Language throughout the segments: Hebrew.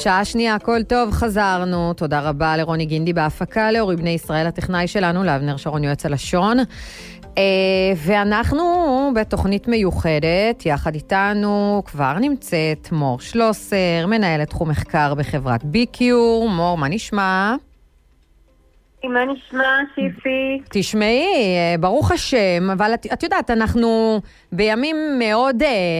שעה שנייה, הכל טוב, חזרנו. תודה רבה לרוני גינדי בהפקה, לאורי בני ישראל, הטכנאי שלנו, לאבנר שרון יועץ הלשון. ואנחנו בתוכנית מיוחדת, יחד איתנו כבר נמצאת מור שלוסר, מנהלת תחום מחקר בחברת ביקיור. מור, מה נשמע? מה נשמע, שיפי? תשמעי, ברוך השם, אבל את יודעת, אנחנו בימים מאוד,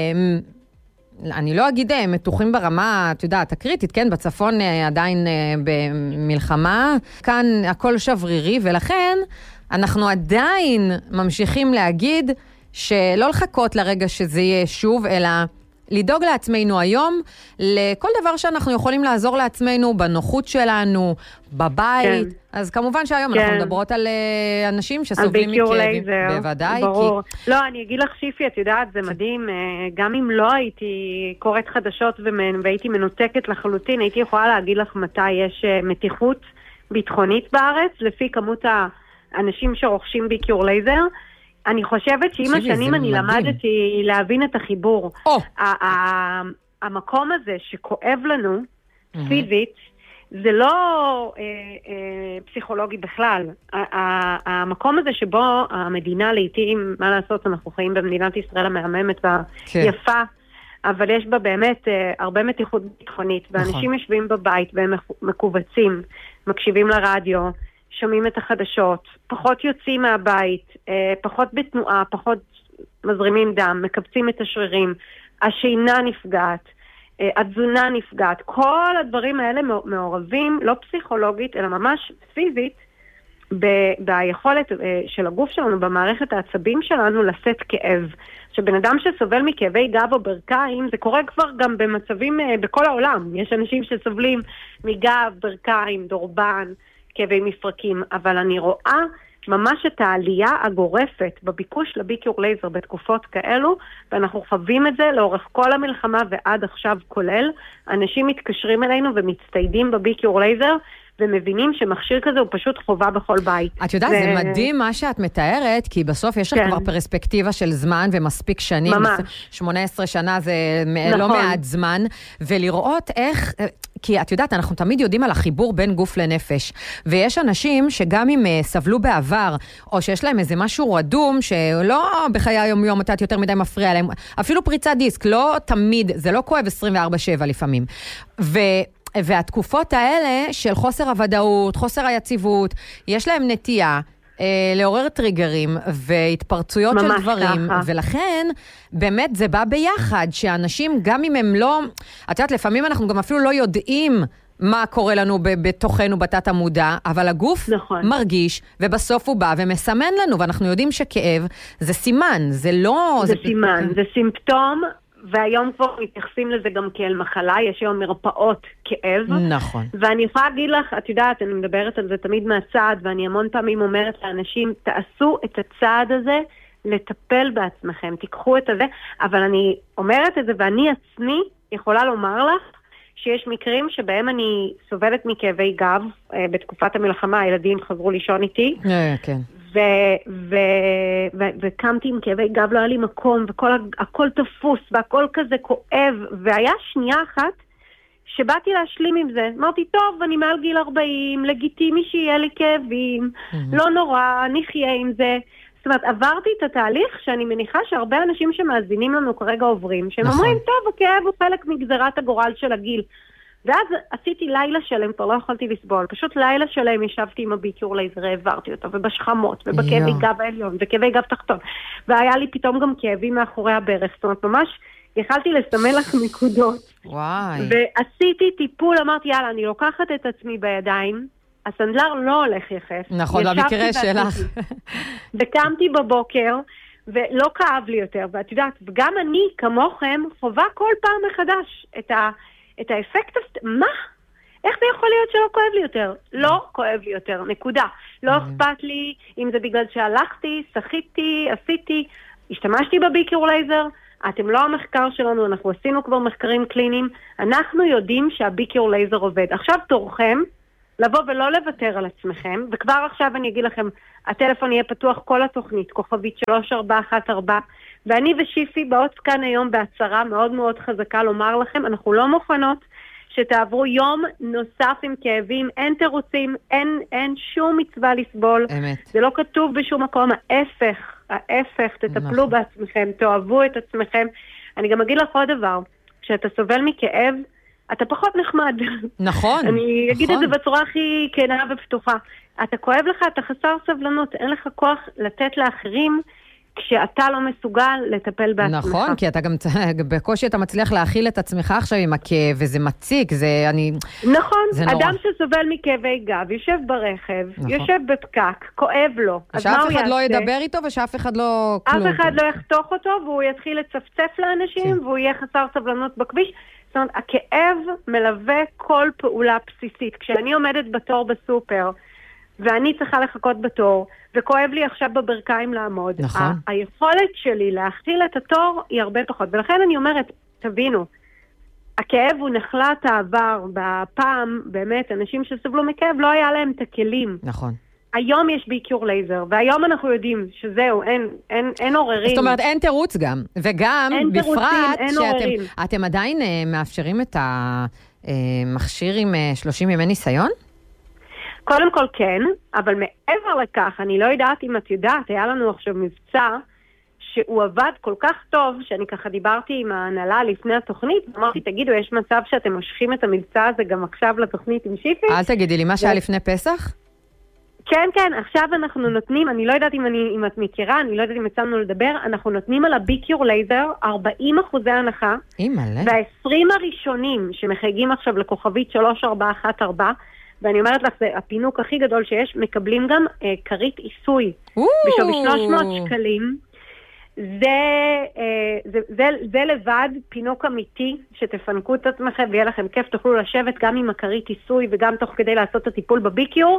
אני לא אגיד מתוחים ברמה, את יודעת, הקריטית, כן? בצפון עדיין במלחמה, כאן הכל שברירי, ולכן אנחנו עדיין ממשיכים להגיד שלא לחכות לרגע שזה יהיה שוב, אלא לדאוג לעצמנו היום, לכל דבר שאנחנו יכולים לעזור לעצמנו, בנוחות שלנו, בבית. כן. אז כמובן שהיום כן. אנחנו מדברות על אנשים שסובלים מכאבים. בוודאי. ברור. כי... לא, אני אגיד לך, שיפי, את יודעת, זה מדהים. גם אם לא הייתי קוראת חדשות והייתי מנותקת לחלוטין, הייתי יכולה להגיד לך מתי יש מתיחות ביטחונית בארץ, לפי כמות האנשים שרוכשים ביקיור לייזר. אני חושבת שעם השנים אני למדתי להבין את החיבור. המקום הזה שכואב לנו, פיזית, זה לא פסיכולוגי בכלל. המקום הזה שבו המדינה לעתים, מה לעשות, אנחנו חיים במדינת ישראל המהממת והיפה, אבל יש בה באמת הרבה מתיחות ביטחונית, ואנשים יושבים בבית והם מקובצים, מקשיבים לרדיו, שומעים את החדשות, פחות יוצאים מהבית, פחות בתנועה, פחות מזרימים דם, מקבצים את השרירים, השינה נפגעת, התזונה נפגעת, כל הדברים האלה מעורבים, לא פסיכולוגית, אלא ממש פיזית, ביכולת של הגוף שלנו, במערכת העצבים שלנו, לשאת כאב. שבן אדם שסובל מכאבי גב או ברכיים, זה קורה כבר גם במצבים בכל העולם. יש אנשים שסובלים מגב, ברכיים, דורבן, כאבי מפרקים, אבל אני רואה ממש את העלייה הגורפת בביקוש לביקיור לייזר בתקופות כאלו, ואנחנו חווים את זה לאורך כל המלחמה ועד עכשיו כולל. אנשים מתקשרים אלינו ומצטיידים בביקיור לייזר, ומבינים שמכשיר כזה הוא פשוט חובה בכל בית. את יודעת, זה מדהים מה שאת מתארת, כי בסוף יש לך כבר פרספקטיבה של זמן ומספיק שנים. ממש. 18 שנה זה לא מעט זמן, ולראות איך... כי את יודעת, אנחנו תמיד יודעים על החיבור בין גוף לנפש, ויש אנשים שגם אם סבלו בעבר, או שיש להם איזה משהו רדום, שלא בחיי היום-יום, אתה יותר מדי מפריע להם, אפילו פריצת דיסק, לא תמיד, זה לא כואב 24/7 לפעמים. והתקופות האלה של חוסר הוודאות, חוסר היציבות, יש להם נטייה לעורר טריגרים והתפרצויות של דברים, ולכן באמת זה בא ביחד, שאנשים גם אם הם לא, את יודעת, לפעמים אנחנו גם אפילו לא יודעים מה קורה לנו בתוכנו בתת המודע, אבל הגוף מרגיש, ובסוף הוא בא ומסמן לנו, ואנחנו יודעים שכאב זה סימן, זה לא... זה סימן, זה סימפטום, והיום כבר מתייחסים לזה גם כאל מחלה, יש היום מרפאות כאב. נכון. ואני יכולה להגיד לך, את יודעת, אני מדברת על זה תמיד מהצעד, ואני המון פעמים אומרת לאנשים, תעשו את הצעד הזה, לטפל בעצמכם, תיקחו את זה, אבל אני אומרת את זה, ואני עצמי יכולה לומר לך, שיש מקרים שבהם אני סובלת מכאבי גב, בתקופת המלחמה, הילדים חזרו לישון איתי. כן. וקמתי עם כאבי גב, לא היה לי מקום, והכל תפוס, והכל כזה כואב, והיה שנייה אחת שבאתי להשלים עם זה. אמרתי, טוב, אני מעל גיל 40, לגיטימי שיהיה לי כאבים, לא נורא, נחיה עם זה. זאת אומרת, עברתי את התהליך שאני מניחה שהרבה אנשים שמאזינים לנו כרגע עוברים, שהם אומרים, טוב, הכאב הוא חלק מגזרת הגורל של הגיל. ואז עשיתי לילה שלם, פה לא יכולתי לסבול, פשוט לילה שלם ישבתי עם הביקיור לייזר, העברתי אותו, ובשכמות, ובכאבי גב העליון, וכאבי גב תחתון, והיה לי פתאום גם כאבים מאחורי הברך, זאת אומרת, ממש יכלתי לסמן לך נקודות, וואי. ועשיתי טיפול, אמרתי, יאללה, אני לוקחת את עצמי בידיים, הסנדלר לא הולך יחף. נכון, במקרה שלך. וקמתי בבוקר, ולא כאב לי יותר, ואת יודעת, וגם אני, כמוכם, חובה כל פעם מחדש את האפקט, מה? איך זה יכול להיות שלא כואב לי יותר? לא כואב לי יותר, נקודה. לא אכפת לי אם זה בגלל שהלכתי, שחיתי, עשיתי, השתמשתי בביקיור לייזר, אתם לא המחקר שלנו, אנחנו עשינו כבר מחקרים קליניים, אנחנו יודעים שהביקיור לייזר עובד. עכשיו תורכם לבוא ולא לוותר על עצמכם, וכבר עכשיו אני אגיד לכם, הטלפון יהיה פתוח כל התוכנית, כוכבית 3414, ואני ושיפי באות כאן היום בהצהרה מאוד מאוד חזקה לומר לכם, אנחנו לא מוכנות שתעברו יום נוסף עם כאבים, אין תירוצים, אין שום מצווה לסבול. אמת. זה לא כתוב בשום מקום, ההפך, תטפלו בעצמכם, תאהבו את עצמכם. אני גם אגיד לך עוד דבר, כשאתה סובל מכאב, אתה פחות נחמד. נכון. אני אגיד את זה בצורה הכי כנה ופתוחה. אתה כואב לך, אתה חסר סבלנות, אין לך כוח לתת לאחרים, כשאתה לא מסוגל לטפל בעצמך. נכון, כי אתה גם, בקושי אתה מצליח להכיל את עצמך עכשיו עם הכאב, וזה מציק, זה אני... נכון, אדם שסובל מכאבי גב, יושב ברכב, יושב בפקק, כואב לו. שאף אחד לא ידבר איתו ושאף אחד לא... אף אחד לא יחתוך אותו, והוא יתחיל לצפצף לאנשים, והוא יהיה חסר סבלנות בכביש. זאת אומרת, הכאב מלווה כל פעולה בסיסית. כשאני עומדת בתור בסופר, ואני צריכה לחכות בתור, וכואב לי עכשיו בברכיים לעמוד. נכון. היכולת שלי להכיל את התור היא הרבה פחות. ולכן אני אומרת, תבינו, הכאב הוא נחלת העבר. בפעם, באמת, אנשים שסבלו מכאב, לא היה להם את הכלים. נכון. היום יש ביקור לייזר, והיום אנחנו יודעים שזהו, אין עוררים. זאת אומרת, אין תירוץ גם. וגם, בפרט, שאתם עדיין מאפשרים את המכשיר עם 30 ימי ניסיון? קודם כל כן, אבל מעבר לכך, אני לא יודעת אם את יודעת, היה לנו עכשיו מבצע שהוא עבד כל כך טוב, שאני ככה דיברתי עם ההנהלה לפני התוכנית, אמרתי, תגידו, יש מצב שאתם מושכים את המבצע הזה גם עכשיו לתוכנית עם שיפי? אל תגידי לי, מה שהיה לפני פסח? כן, כן, עכשיו אנחנו נותנים, אני לא יודעת אם את מכירה, אני לא יודעת אם יצאנו לדבר, אנחנו נותנים על הביקיור לייזר 40% הנחה, וה-20 הראשונים שמחייגים עכשיו לכוכבית 3414, ואני אומרת לך, זה הפינוק הכי גדול שיש, מקבלים גם קרית עיסוי. בשווי 300 שקלים. זה לבד פינוק אמיתי, שתפנקו את עצמכם ויהיה לכם כיף, תוכלו לשבת גם עם הקרית עיסוי וגם תוך כדי לעשות את הטיפול בביקיור.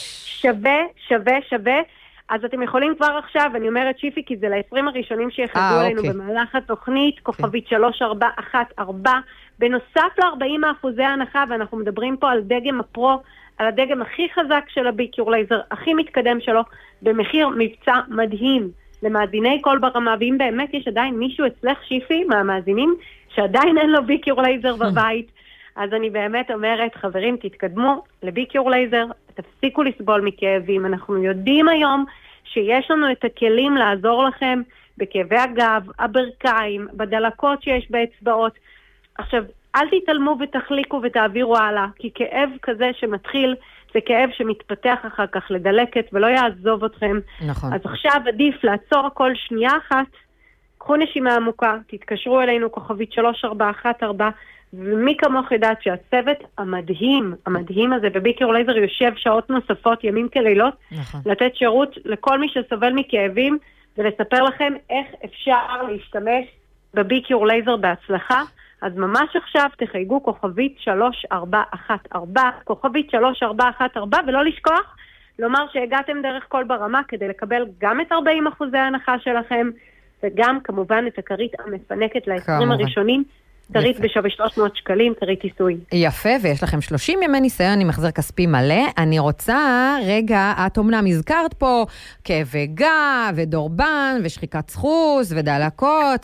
שווה. אז אתם יכולים כבר עכשיו, אני אומרת שיפי, כי זה ל-20 הראשונים שיחזרו עלינו במהלך התוכנית, כוכבית 3414, בנוסף ל-40% הנחה, ואנחנו מדברים פה על דגם הפרו, על הדגם הכי חזק של הביקיור לייזר, הכי מתקדם שלו, במחיר מבצע מדהים למאזיני כל ברמה, ואם באמת יש עדיין מישהו אצלך שיפי מהמאזינים, שעדיין אין לו ביקיור לייזר בבית, אז אני באמת אומרת, חברים, תתקדמו לביקיור לייזר, תפסיקו לסבול מכאבים. אנחנו יודעים היום שיש לנו את הכלים לעזור לכם בכאבי הגב, הברכיים, בדלקות שיש באצבעות. עכשיו, אל תתעלמו ותחליקו ותעבירו הלאה, כי כאב כזה שמתחיל, זה כאב שמתפתח אחר כך לדלקת ולא יעזוב אתכם. נכון. אז עכשיו עדיף לעצור הכל שנייה אחת, קחו נשימה עמוקה, תתקשרו אלינו כוכבית 3414, ומי כמוך יודעת שהצוות המדהים הזה בביקיור לייזר יושב שעות נוספות, ימים כלילות, נכון. לתת שירות לכל מי שסובל מכאבים, ולספר לכם איך אפשר להשתמש בביקיור לייזר בהצלחה. אז ממש עכשיו תחייגו כוכבית 3414, כוכבית 3414, ולא לשכוח לומר שהגעתם דרך כל ברמה כדי לקבל גם את 40% ההנחה שלכם, וגם כמובן את הכרית המפנקת ל-20 הראשונים, כרית בשווי 300 שקלים, כרית עיסוי. יפה, ויש לכם 30 ימי ניסיון עם החזר כספי מלא. אני רוצה, רגע, את אומנם הזכרת פה כאבי גב ודורבן ושחיקת סחוס ודלקות.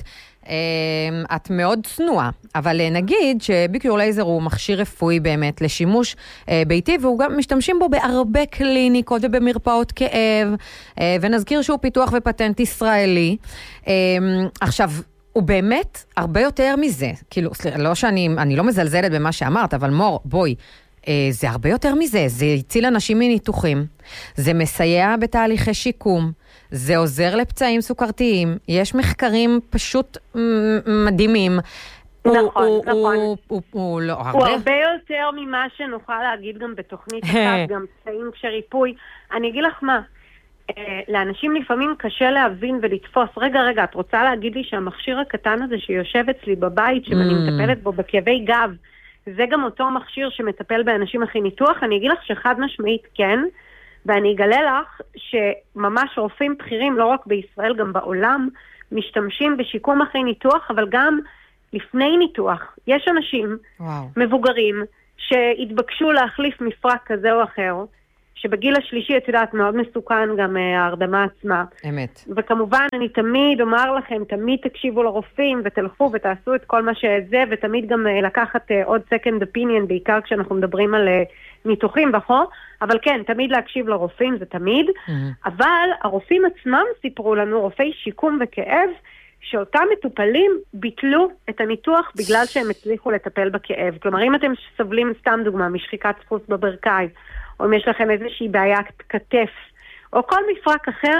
את מאוד צנועה, אבל נגיד שביקיור לייזר הוא מכשיר רפואי באמת לשימוש ביתי, והוא גם משתמשים בו בהרבה קליניקות ובמרפאות כאב, ונזכיר שהוא פיתוח ופטנט ישראלי. עכשיו, הוא באמת הרבה יותר מזה, כאילו, לא שאני לא מזלזלת במה שאמרת, אבל מור, בואי, זה הרבה יותר מזה, זה הציל אנשים מניתוחים, זה מסייע בתהליכי שיקום, זה עוזר לפצעים סוכרתיים, יש מחקרים פשוט מדהימים. נכון. הוא לא הרבה. הוא הרבה יותר ממה שנוכל להגיד גם בתוכנית אחת, גם פצעים כשריפוי. אני אגיד לך מה, לאנשים לפעמים קשה להבין ולתפוס. רגע, את רוצה להגיד לי שהמכשיר הקטן הזה שיושב אצלי בבית, שאני מטפלת בו בכאבי גב, זה גם אותו מכשיר שמטפל באנשים אחרי ניתוח? אני אגיד לך שחד משמעית כן, ואני אגלה לך שממש רופאים בכירים, לא רק בישראל, גם בעולם, משתמשים בשיקום אחרי ניתוח, אבל גם לפני ניתוח. יש אנשים מבוגרים שהתבקשו להחליף מפרק כזה או אחר, שבגיל השלישי, את יודעת, מאוד מסוכן גם ההרדמה עצמה. אמת. וכמובן, אני תמיד אומר לכם, תמיד תקשיבו לרופאים ותלכו ותעשו את כל מה שזה, ותמיד גם לקחת עוד second opinion, בעיקר כשאנחנו מדברים על ניתוחים וכו', אבל כן, תמיד להקשיב לרופאים, זה תמיד. אבל הרופאים עצמם סיפרו לנו, רופאי שיקום וכאב, שאותם מטופלים ביטלו את הניתוח בגלל שהם הצליחו לטפל בכאב. כלומר, אם אתם סובלים, סתם דוגמה, משחיקת דפוס בברכיים, או אם יש לכם איזושהי בעיית כתף, או כל מפרק אחר,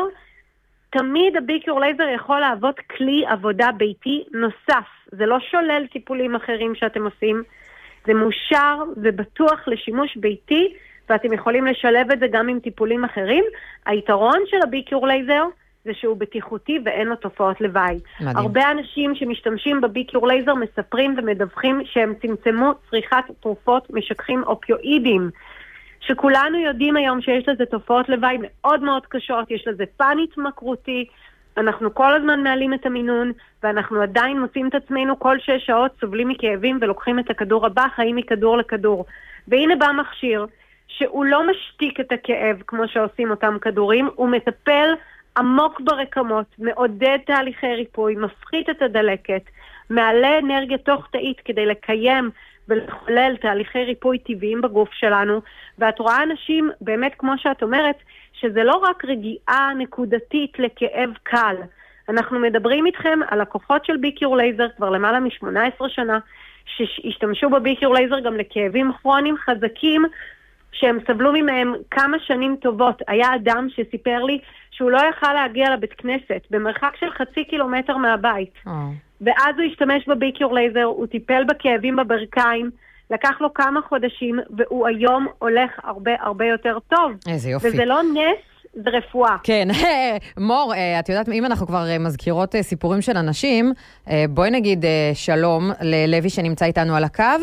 תמיד הביקיור לייזר יכול להוות כלי עבודה ביתי נוסף. זה לא שולל טיפולים אחרים שאתם עושים, זה מאושר ובטוח לשימוש ביתי, ואתם יכולים לשלב את זה גם עם טיפולים אחרים. היתרון של הביקיור לייזר זה שהוא בטיחותי ואין לו תופעות לוואי. מדהים. הרבה אנשים שמשתמשים בביקיור לייזר מספרים ומדווחים שהם צמצמו צריכת תרופות משככים אופיואידים, שכולנו יודעים היום שיש לזה תופעות לוואי מאוד מאוד קשות, יש לזה פן התמכרותי, אנחנו כל הזמן מעלים את המינון, ואנחנו עדיין מוצאים את עצמנו כל 6 שעות סובלים מכאבים ולוקחים את הכדור הבא, חיים מכדור לכדור. והנה בא מכשיר שהוא לא משתיק את הכאב כמו שעושים אותם כדורים, הוא מטפל עמוק ברקמות, מעודד תהליכי ריפוי, מפחית את הדלקת, מעלה אנרגיה תוך תאית כדי לקיים ולחולל תהליכי ריפוי טבעיים בגוף שלנו, ואת רואה אנשים, באמת כמו שאת אומרת, שזה לא רק רגיעה נקודתית לכאב קל. אנחנו מדברים איתכם על לקוחות של ביקיור לייזר כבר למעלה מ-18 שנה, שהשתמשו בביקיור לייזר גם לכאבים כרוניים חזקים, שהם סבלו ממהם כמה שנים טובות. היה אדם שסיפר לי שהוא לא יכל להגיע לבית כנסת, במרחק של 0.5 קילומטר מהבית. ואז הוא השתמש בביקיור לייזר, הוא טיפל בכאבים בברכיים, לקח לו כמה חודשים, והוא היום הולך הרבה יותר טוב. איזה יופי. וזה לא נס, זה רפואה. כן, מור, את יודעת, אם אנחנו כבר מזכירות סיפורים של אנשים, בואי נגיד שלום ללוי שנמצא איתנו על הקו.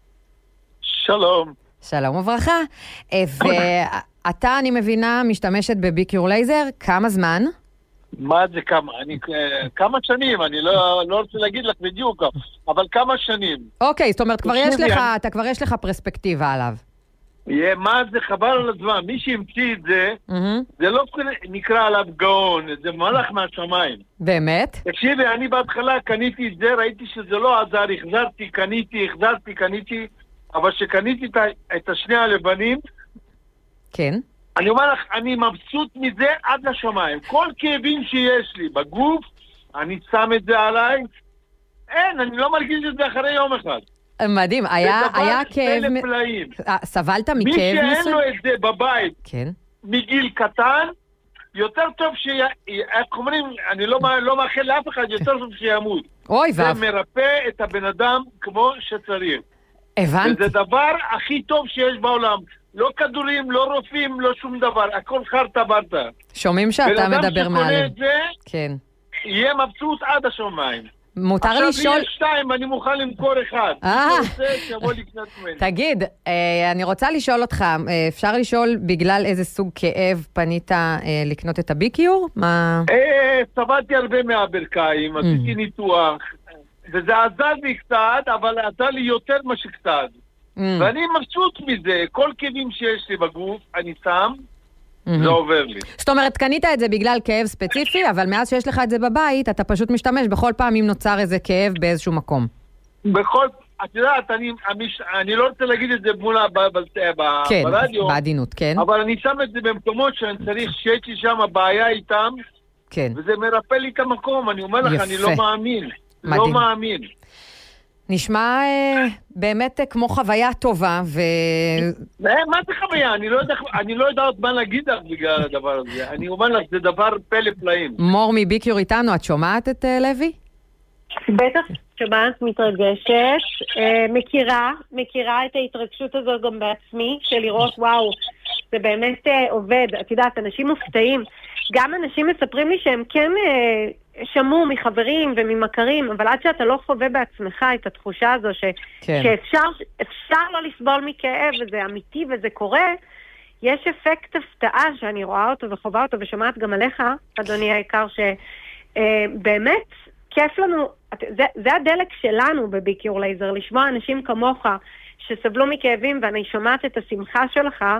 שלום. שלום וברכה. ואתה, אני מבינה, משתמשת בביקיור לייזר, כמה זמן? מה זה כמה? כמה שנים, אני לא רוצה להגיד לך בדיוק, אבל כמה שנים. אוקיי, זאת אומרת, אתה כבר יש לך פרספקטיבה עליו. מה זה חבל על הזמן, מי שהמציא את זה, זה לא נקרא עליו גאון, זה מלאך מהשמיים. באמת? תקשיבי, אני בהתחלה קניתי את זה, ראיתי שזה לא עזר, קניתי, אבל שקניתי את השני הלבנים, כן. אני אומר לך, אני מבסוט מזה עד לשמיים. כל כאבים שיש לי בגוף, אני שם את זה עליי. אני לא מרגיש את זה אחרי יום אחד. מדהים, היה כאב... סבלת מכאב מי שאין לו את זה בבית, כן. מגיל קטן, יותר טוב איך אומרים, אני לא מאחל לאף אחד, יותר טוב שימות. אוי, זה מרפא את הבן אדם כמו שצריך. הבנתי. וזה דבר הכי טוב שיש בעולם. לא כדורים, לא רופאים, לא שום דבר. הכל חרטה ברטה. שומעים שאתה מדבר מעליו. ולאדם שקונה את זה, כן. יהיה מבסוט עד השמיים. מותר לשאול... עכשיו לי יש 2, אני מוכן למכור 1. תגיד, אני רוצה לשאול אותך, אפשר לשאול בגלל איזה סוג כאב פנית לקנות את הביקיור? סבלתי הרבה מהברכיים, עשיתי ניתוח, וזה עזר לי קצת, אבל עזר לי יותר מה שקצת. ואני מבסוט מזה, כל כאבים שיש לי בגוף, אני שם, זה עובר לי. זאת אומרת, קנית את זה בגלל כאב ספציפי, אבל מאז שיש לך את זה בבית, אתה פשוט משתמש בכל פעם אם נוצר איזה כאב באיזשהו מקום. את יודעת, אני לא רוצה להגיד את זה ברדיו, בעדינות, כן. אבל אני שם את זה במקומות שאני צריך שיש לי שם בעיה איתם, כן. וזה מרפא לי את המקום, אני אומר לך, אני לא מאמין. לא מאמין. נשמע באמת כמו חוויה טובה, מה זה חוויה? אני לא יודע עוד מה להגיד לך בגלל הדבר הזה. אני אומר לך, זה דבר פלא פלאים. מור מביקיור איתנו, את שומעת את לוי? בטח שומעת, מתרגשת. מכירה את ההתרגשות הזאת גם בעצמי, של לראות, וואו, זה באמת עובד. את יודעת, אנשים מופתעים. גם אנשים מספרים לי שהם כן... שמעו מחברים וממכרים, אבל עד שאתה לא חווה בעצמך את התחושה הזו שאפשר לא לסבול מכאב, וזה אמיתי וזה קורה, יש אפקט הפתעה שאני רואה אותו וחווה אותו ושומעת גם עליך, אדוני היקר, שבאמת כיף לנו, זה הדלק שלנו בביקיור לייזר, לשמוע אנשים כמוך שסבלו מכאבים, ואני שומעת את השמחה שלך,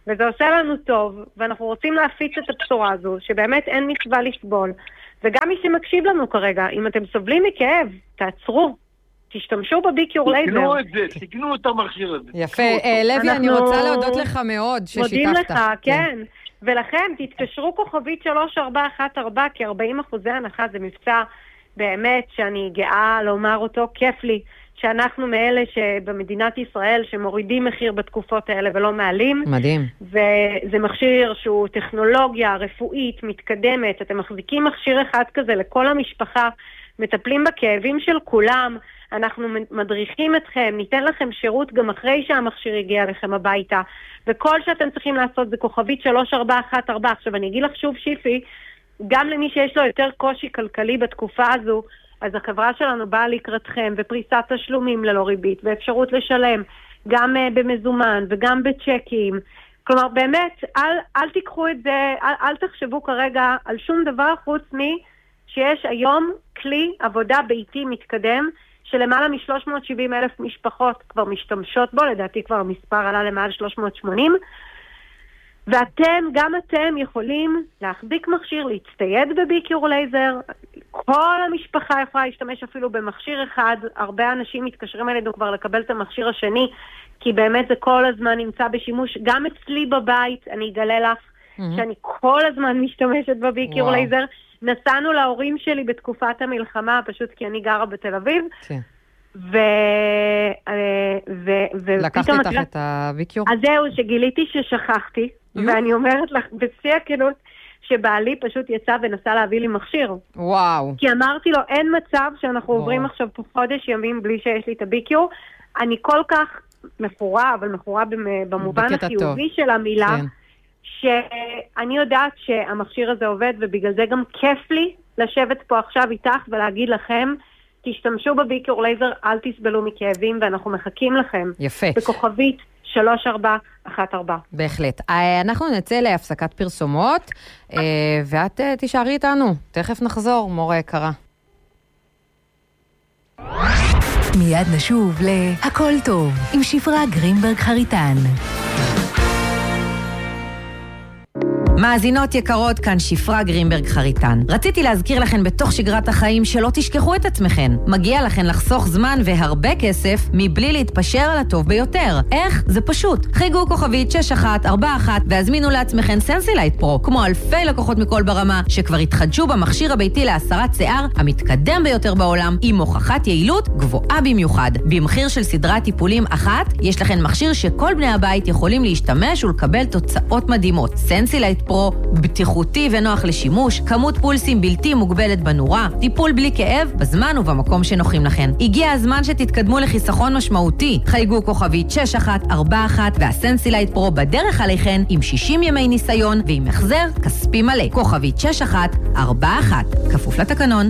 וזה עושה לנו טוב, ואנחנו רוצים להפיץ את הבשורה הזו, שבאמת אין מצווה לסבול. וגם מי שמקשיב לנו כרגע, אם אתם סובלים מכאב, תעצרו. תשתמשו בביקיור לייזר. תקנו את זה, תקנו את המכשיר הזה. יפה. לוי, אני רוצה להודות לך מאוד ששיתפת. מודים לך, כן. ולכן, תתקשרו כוכבית 3414, כי 40% הנחה זה מבצע באמת שאני גאה לומר אותו, כיף לי. שאנחנו מאלה שבמדינת ישראל שמורידים מחיר בתקופות האלה ולא מעלים. מדהים. וזה מכשיר שהוא טכנולוגיה רפואית מתקדמת. אתם מחזיקים מכשיר אחד כזה לכל המשפחה, מטפלים בכאבים של כולם, אנחנו מדריכים אתכם, ניתן לכם שירות גם אחרי שהמכשיר יגיע לכם הביתה. וכל שאתם צריכים לעשות זה כוכבית 3414. עכשיו אני אגיד לך שוב שיפי, גם למי שיש לו יותר קושי כלכלי בתקופה הזו, אז החברה שלנו באה לקראתכם, ופריסת תשלומים ללא ריבית, ואפשרות לשלם גם במזומן וגם בצ'קים. כלומר, באמת, אל תיקחו את זה, אל תחשבו כרגע על שום דבר חוץ שיש היום כלי עבודה ביתי מתקדם, שלמעלה מ-370,000 משפחות כבר משתמשות בו, לדעתי כבר המספר עלה למעל 380, ואתם, גם אתם יכולים להחזיק מכשיר, להצטייד בביקיור לייזר, כל המשפחה יכולה להשתמש אפילו במכשיר אחד, הרבה אנשים מתקשרים אלינו כבר לקבל את המכשיר השני, כי באמת זה כל הזמן נמצא בשימוש, גם אצלי בבית, אני אגלה לך, שאני כל הזמן משתמשת בביקיור לייזר, נסענו להורים שלי בתקופת המלחמה, פשוט כי אני גרה בתל אביב, לקחת איתך את הביקיור? אז זהו, שגיליתי ששכחתי, ואני אומרת לך, בשיא הכנות, שבעלי פשוט יצא ונסע להביא לי מכשיר. וואו. כי אמרתי לו, אין מצב שאנחנו עוברים עכשיו פה חודש ימים בלי שיש לי את הביקיור. אני כל כך מכורה, אבל מכורה במובן החיובי של המילה, שאני יודעת שהמכשיר הזה עובד, ובגלל זה גם כיף לי לשבת פה עכשיו איתך ולהגיד לכם, תשתמשו בביקיור לייזר, אל תסבלו מכאבים, ואנחנו מחכים לכם. יפה. בכוכבית 3414. בהחלט. אנחנו נצא להפסקת פרסומות, ואת תישארי איתנו. תכף נחזור, מורה יקרה. מיד נשוב להכל טוב, עם שפרה גרינברג חריטן. מאזינות יקרות, כאן שפרה גרינברג חריטן. רציתי להזכיר לכן בתוך שגרת החיים שלא תשכחו את עצמכן. מגיע לכן לחסוך זמן והרבה כסף מבלי להתפשר על הטוב ביותר. איך? זה פשוט. חיגו כוכבית 6141 והזמינו לעצמכן סנסילייט פרו, כמו אלפי לקוחות מכל ברמה שכבר התחדשו במכשיר הביתי להסרת שיער המתקדם ביותר בעולם עם הוכחת יעילות גבוהה במיוחד. במחיר של סדרת טיפולים אחת, יש לכן מכשיר שכל בני הבית יכולים להשתמש ולקבל תוצאות מדהימות. סנסילייט פרו, בטיחותי ונוח לשימוש, כמות פולסים בלתי מוגבלת בנורה, טיפול בלי כאב, בזמן ובמקום שנוחים לכן. הגיע הזמן שתתקדמו לחיסכון משמעותי. חייגו כוכבית 6141 והסנסילייט פרו בדרך עליכן עם 60 ימי ניסיון ועם החזר כספי מלא. כוכבית 6141, כפוף לתקנון.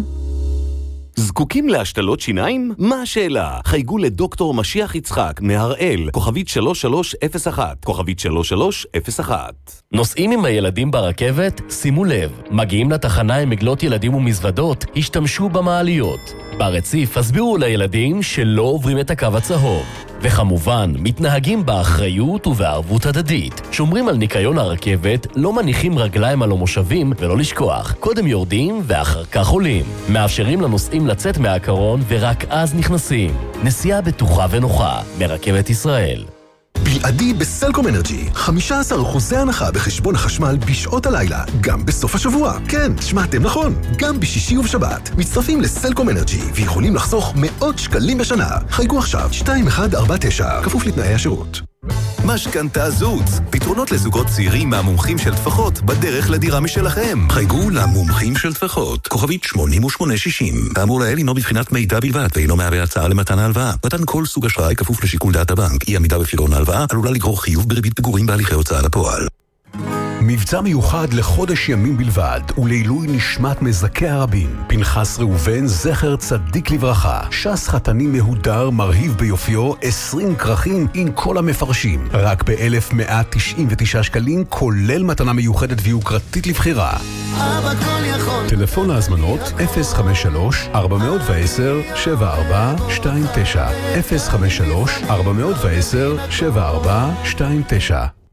זקוקים להשתלות שיניים? מה השאלה? חייגו לדוקטור משיח יצחק מהראל, כוכבית 3301, כוכבית 3301. נוסעים עם הילדים ברכבת? שימו לב, מגיעים לתחנה עם מגלות ילדים ומזוודות, השתמשו במעליות. ברציף הסבירו לילדים שלא עוברים את הקו הצהוב. וכמובן, מתנהגים באחריות ובערבות הדדית. שומרים על ניקיון הרכבת, לא מניחים רגליים על המושבים ולא לשכוח. קודם יורדים ואחר כך עולים. מאפשרים לנוסעים לצאת מהקרון ורק אז נכנסים. נסיעה בטוחה ונוחה מרכבת ישראל. בלעדי בסלקום אנרג'י, 15% הנחה בחשבון החשמל בשעות הלילה, גם בסוף השבוע. כן, שמעתם נכון, גם בשישי ובשבת. מצטרפים לסלקום אנרג'י ויכולים לחסוך מאות שקלים בשנה. חייגו עכשיו 2149, כפוף לתנאי השירות. משכנתא זוץ, פתרונות לזוגות צעירים מהמומחים של טפחות בדרך לדירה משלכם. חייגו למומחים של טפחות, כוכבית 8860. האמור לעיל אינו בבחינת מידע בלבד ואינו מהווה הצעה למתן ההלוואה. מתן כל סוג אשראי כפוף לשיקול דעת הבנק. אי עמידה בפירעון ההלוואה עלולה לגרור חיוב בריבית פיגורים בהליכי הוצאה לפועל. מבצע מיוחד לחודש ימים בלבד ולעילוי נשמת מזכי הרבים. פנחס ראובן זכר צדיק לברכה, שס חתני מהודר מרהיב ביופיו, 20 כרכים עם כל המפרשים, רק ב-1,199 שקלים, כולל מתנה מיוחדת ויוקרתית לבחירה. טלפון להזמנות 053-410-7429 053-410-7429